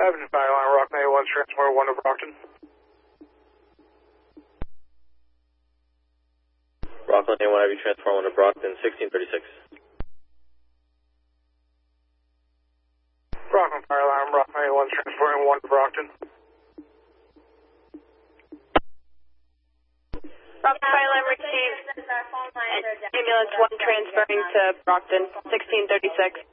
Avenue Fire Line, Rockland 81, transfer 1 to Brockton. Rockland 81, Ivy, transfer 1 to Brockton, 1636. Rockland Fire Line, Rockland 81, transferring 1 to Brockton. Rockland Fire Line received ambulance 1 transferring to Brockton, 1636.